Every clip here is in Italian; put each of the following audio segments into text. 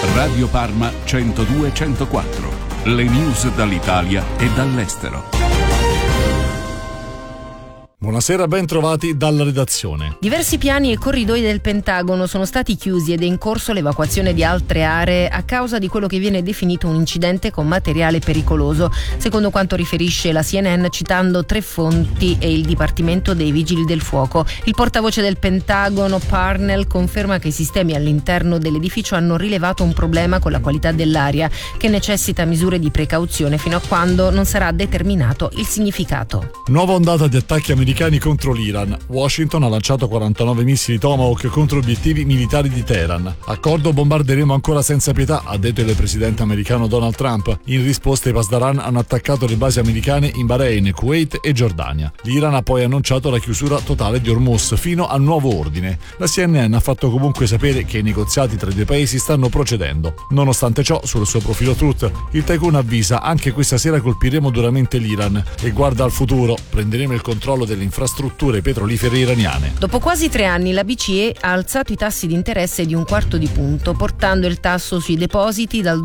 Radio Parma 102-104. Le news dall'Italia e dall'estero. Buonasera, ben trovati dalla redazione. Diversi piani e corridoi del Pentagono sono stati chiusi ed è in corso l'evacuazione di altre aree a causa di quello che viene definito un incidente con materiale pericoloso, secondo quanto riferisce la CNN citando 3 fonti e il Dipartimento dei Vigili del Fuoco. Il portavoce del Pentagono, Parnell, conferma che i sistemi all'interno dell'edificio hanno rilevato un problema con la qualità dell'aria che necessita misure di precauzione fino a quando non sarà determinato il significato. Nuova ondata di attacchi americani contro l'Iran. Washington ha lanciato 49 missili Tomahawk contro obiettivi militari di Teheran. Accordo, bombarderemo ancora senza pietà, ha detto il presidente americano Donald Trump. In risposta i Pasdaran hanno attaccato le basi americane in Bahrain, Kuwait e Giordania. L'Iran ha poi annunciato la chiusura totale di Hormuz fino a nuovo ordine. La CNN ha fatto comunque sapere che i negoziati tra i due paesi stanno procedendo. Nonostante ciò, sul suo profilo Truth, il tycoon avvisa: anche questa sera colpiremo duramente l'Iran e guarda al futuro, prenderemo il controllo delle infrastrutture petrolifere iraniane. Dopo quasi 3 anni la BCE ha alzato i tassi di interesse di 1/4 punto, portando il tasso sui depositi dal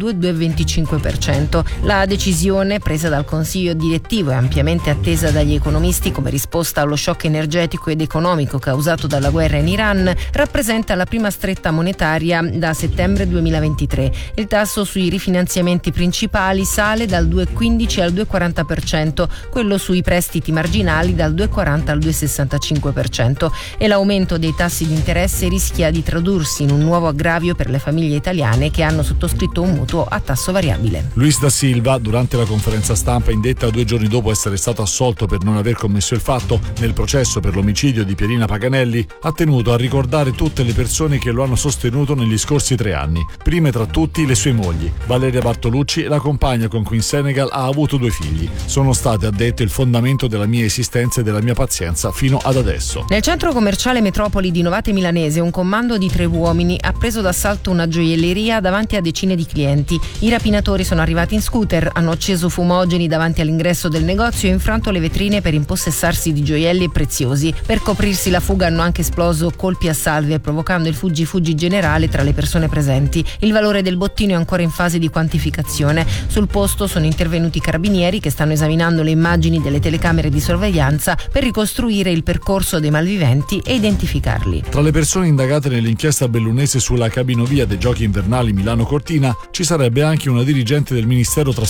2,25%. La decisione, presa dal Consiglio direttivo e ampiamente attesa dagli economisti come risposta allo shock energetico ed economico causato dalla guerra in Iran, rappresenta la prima stretta monetaria da settembre 2023. Il tasso sui rifinanziamenti principali sale dal 2,15 al 2,40%, quello sui prestiti marginali dal 2,40 al 2,65% e l'aumento dei tassi di interesse rischia di tradursi in un nuovo aggravio per le famiglie italiane che hanno sottoscritto un mutuo a tasso variabile. Luis da Silva, durante la conferenza stampa indetta 2 giorni dopo essere stato assolto per non aver commesso il fatto nel processo per l'omicidio di Pierina Paganelli, ha tenuto a ricordare tutte le persone che lo hanno sostenuto negli scorsi 3 anni. Prime tra tutti le sue mogli, Valeria Bartolucci e la compagna con cui in Senegal ha avuto 2 figli. Sono state, ha detto, il fondamento della mia esistenza e della mia pazienza fino ad adesso. Nel centro commerciale Metropoli di Novate Milanese un comando di 3 uomini ha preso d'assalto una gioielleria davanti a decine di clienti. I rapinatori sono arrivati in scooter, hanno acceso fumogeni davanti all'ingresso del negozio e infranto le vetrine per impossessarsi di gioielli e preziosi. Per coprirsi la fuga hanno anche esploso colpi a salve, provocando il fuggi-fuggi generale tra le persone presenti. Il valore del bottino è ancora in fase di quantificazione. Sul posto sono intervenuti i carabinieri che stanno esaminando le immagini delle telecamere di sorveglianza per ricostruire il percorso dei malviventi e identificarli. Tra le persone indagate nell'inchiesta bellunese sulla cabinovia dei Giochi Invernali Milano-Cortina ci sarebbe anche una dirigente del Ministero